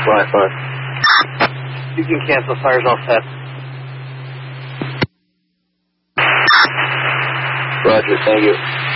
5. You can cancel. Fire's all set. Roger, thank you.